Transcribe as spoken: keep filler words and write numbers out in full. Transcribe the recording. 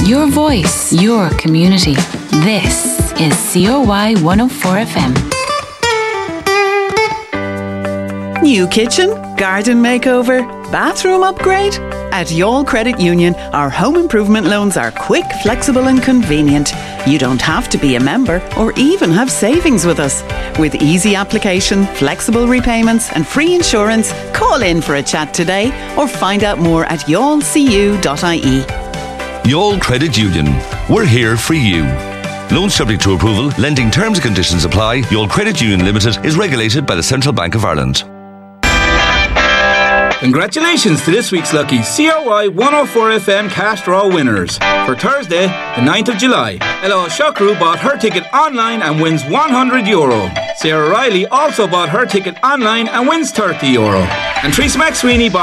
Your voice, your community. This is C O Y one oh four F M. New kitchen, garden makeover, bathroom upgrade? At Youghal Credit Union, our home improvement loans are quick, flexible and convenient. You don't have to be a member or even have savings with us. With easy application, flexible repayments and free insurance, call in for a chat today or find out more at youghal c u dot i e. Youghal Credit Union. We're here for you. Loans subject to approval. Lending terms and conditions apply. Youghal Credit Union Limited is regulated by the Central Bank of Ireland. Congratulations to this week's lucky C O Y one oh four F M cash draw winners. For Thursday, the ninth of July, Ella Shokru bought her ticket online and wins one hundred euro. Sarah Riley also bought her ticket online and wins thirty euro. And Teresa McSweeney bought